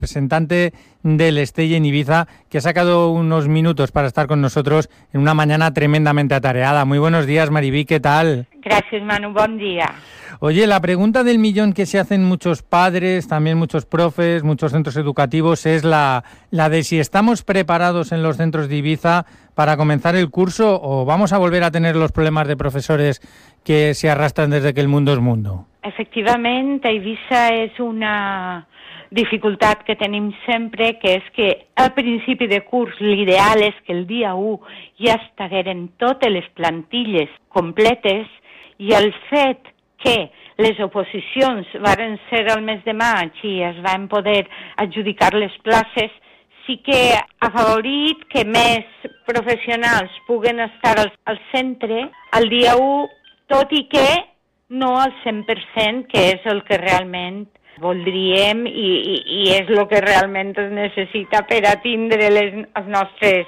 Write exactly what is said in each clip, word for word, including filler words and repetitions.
representante del Estell en Ibiza, que ha sacado unos minutos para estar con nosotros en una mañana tremendamente atareada. Muy buenos días, Mariví, ¿qué tal? Gracias, Manu, buen día. Oye, la pregunta del millón que se hacen muchos padres, también muchos profes, muchos centros educativos, es la, la de si estamos preparados en los centros de Ibiza para comenzar el curso o vamos a volver a tener los problemas de profesores que se arrastran desde que el mundo es mundo. Efectivament, a Eivissa és una dificultat que tenim sempre, que és que al principi de curs l'ideal és que el dia u ja estagueren totes les plantilles completes i el fet que les oposicions varen ser al mes de maig i es van poder adjudicar les places, sí que ha afavorit que més professionals puguen estar al, al centre el dia u, tot i que no al cent per cent, que és el que realment voldríem i, i, i és el que realment es necessita per a tindre les, els nostres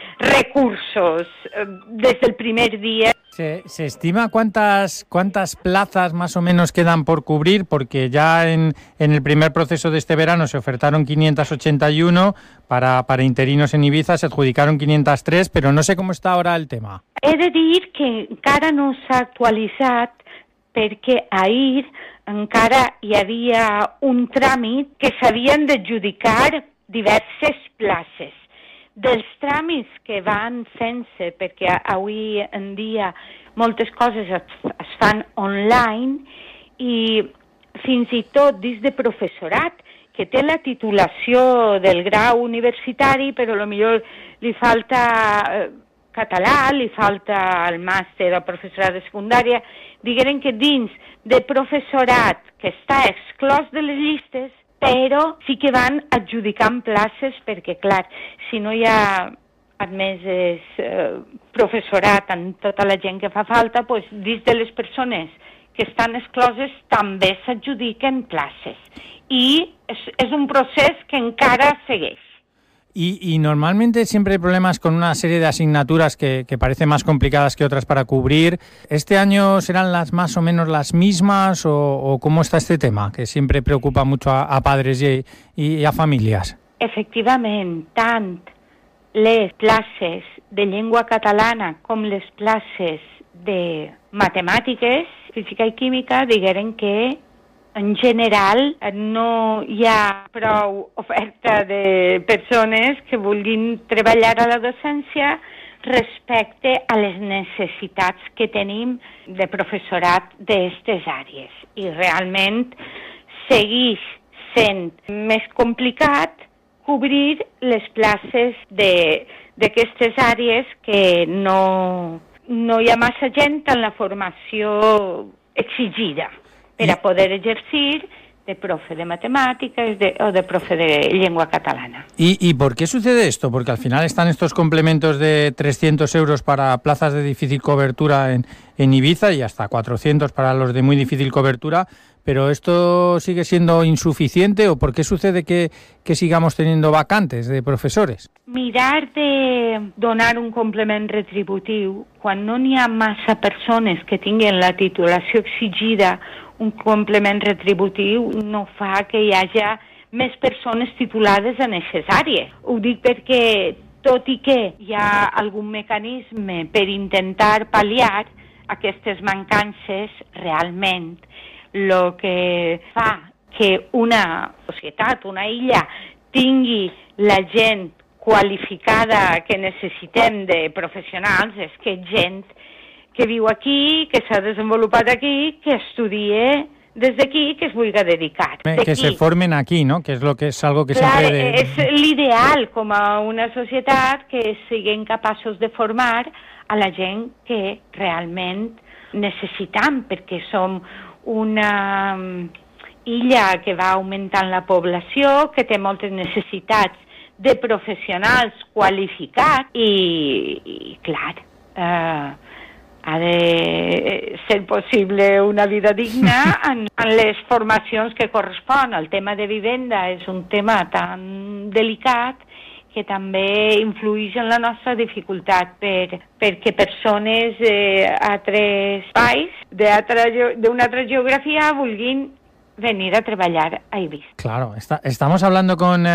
recursos des del primer día. ¿Se, se estima cuántas cuántas plazas más o menos quedan por cubrir? Porque ya en, en el primer proceso de este verano se ofertaron quinientas ochenta y uno para, para interinos en Ibiza, se adjudicaron quinientas tres, pero no sé cómo está ahora el tema. He de dir que encara no s'ha actualitzat perquè ahir encara hi havia un tràmit que s'havien d'adjudicar diverses places. Dels tràmits que van fent-se, perquè avui en dia moltes coses es, es fan online i fins i tot dins de professorat que té la titulació del grau universitari, però potser li falta eh, català, li falta el màster o professorat de secundària, digueren que dins de professorat que està exclòs de les llistes, però sí que van adjudicant places perquè, clar, si no hi ha admeses eh, professorat amb tota la gent que fa falta, doncs dins de les persones que estan excloses també s'adjudiquen places. I és, és un procés que encara segueix. Y, y normalmente siempre hay problemas con una serie de asignaturas que, que parecen más complicadas que otras para cubrir. ¿Este año serán las más o menos las mismas o, o cómo está este tema, que siempre preocupa mucho a, a padres y, y a familias? Efectivament, tant les classes de llengua catalana com les classes de matemàtiques, física i química, digueren que en general no hi ha prou oferta de persones que vulguin treballar a la docència respecte a les necessitats que tenim de professorat d'aquestes àrees. I realment segueix sent més complicat cobrir les places d'aquestes àrees que no, no hi ha massa gent en la formació exigida per a poder exercir de profe de matemáticas de, o de profe de lengua catalana. ¿Y, ¿Y por qué sucede esto? Porque al final están estos complementos de trescientos euros para plazas de difícil cobertura en, en Ibiza y hasta cuatrocientos para los de muy difícil cobertura, pero ¿esto sigue siendo insuficiente o por qué sucede que, que sigamos teniendo vacantes de profesores? Mirar de donar un complement retributiu quan no n'hi ha massa persones que tinguin la titulació exigida, un complement retributiu no fa que hi hagi més persones titulades en aquestes àrees. Ho dic perquè, tot i que hi ha algun mecanisme per intentar pal·liar aquestes mancances, realment el que fa que una societat, una illa, tingui la gent qualificada que necessitem de professionals és que gent que viu aquí, que s'ha desenvolupat aquí, que estudia des d'aquí, que es vulgui dedicar. Que se formen aquí, ¿no? Que es lo que es algo que Clar, siempre... De... és l'ideal com a una societat que siguin capaços de formar a la gent que realment necessitam, perquè som una illa que va augmentant la població, que té moltes necessitats de professionals qualificats i, i clar, eh, ha de ser possible una vida digna en, en les formacions que correspon. El tema de vivenda és un tema tan delicat que també influeix en la nostra dificultat per, perquè persones d'altres espais, d'una altra geografia, vulguin venir a treballar a Eivissa. Claro, está, estamos hablando con